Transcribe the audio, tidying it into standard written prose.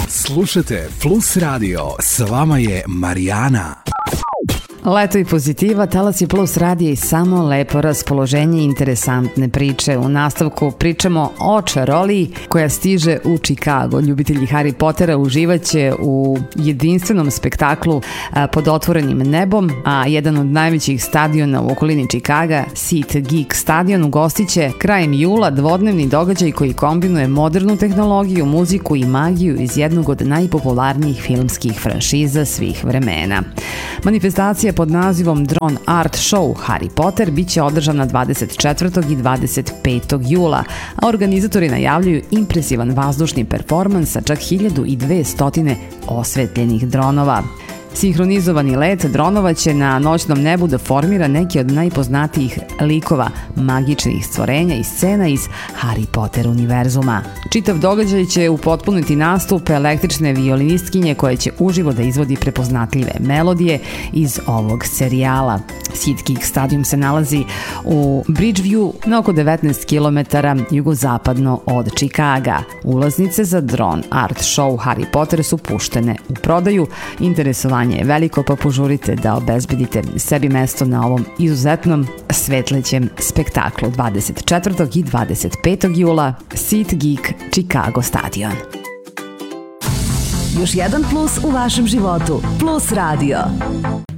Slušajte Plus Radio, s vama je Marijana. Leto i pozitiva, Talasi Plus radija i samo lepo raspoloženje i interesantne priče. U nastavku pričamo o čaroliji koja stiže u Chicago. Ljubitelji Harry Pottera uživaće u jedinstvenom spektaklu pod otvorenim nebom, a jedan od najvećih stadiona u okolini Chicaga, SeatGeek stadion, ugostiće krajem jula dvodnevni događaj koji kombinuje modernu tehnologiju, muziku i magiju iz jednog od najpopularnijih filmskih franšiza svih vremena. Manifestacija pod nazivom Drone Art Show Harry Potter biće održana 24. i 25. jula, a organizatori najavljuju impresivan vazdušni performans sa čak 1200 osvetljenih dronova. Sinhronizovani let dronova će na noćnom nebu da formira neke od najpoznatijih likova magičnih stvorenja i scena iz Harry Potter univerzuma. Čitav događaj će upotpuniti nastup električne violinistkinje koja će uživo da izvodi prepoznatljive melodije iz ovog serijala. SeatGeek stadion se nalazi u Bridgeview na oko 19 km jugozapadno od Chicaga. Ulaznice za Drone Art Show Harry Potter su puštene u prodaju. Interesovanje je veliko, pa požurite da obezbedite sebi mesto na ovom izuzetnom svetlećem spektaklu 24. i 25. jula SeatGeek Chicago stadion. Još jedan plus u vašem životu. Plus Radio.